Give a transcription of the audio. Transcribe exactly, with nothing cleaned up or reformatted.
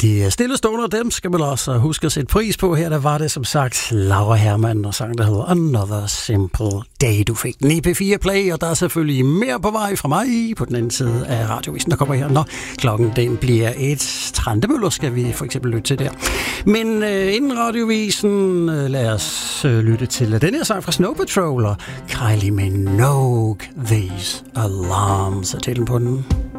de stillestående, dem skal man også huske at sætte pris på. Her der var det som sagt Laura Hermann og sang, der hedder Another Simple Day. Du fik den i P fire Play, og der er selvfølgelig mere på vej fra mig på den anden side af radiovisen, der kommer her, når klokken den bliver et. Trandemøller skal vi for eksempel lytte til der. Men øh, inden radiovisen, øh, lad os øh, lytte til den her sang fra Snow Patrol og Kylie Minogue, These Alarms er titlen på den.